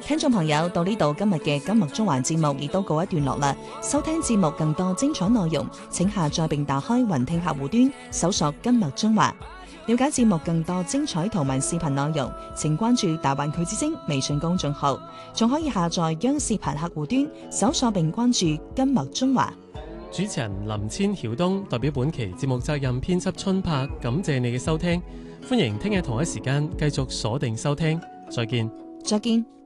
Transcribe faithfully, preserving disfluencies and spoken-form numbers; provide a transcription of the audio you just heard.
聽眾朋友，到呢度今日嘅金麥中環節目亦都告一段落啦。收聽節目更多精彩內容，請下載並打開雲聽客戶端，搜索金麥中環。了解節目更多精彩圖文視頻內容，請關注大灣區之聲微信公眾號，仲可以下載央視頻客戶端，搜索並關注金麥中環。 主持人林千曉東代表本期節目責任編輯春柏，感謝你嘅收聽，歡迎聽日同一時間繼續鎖定收聽，再見。 再見。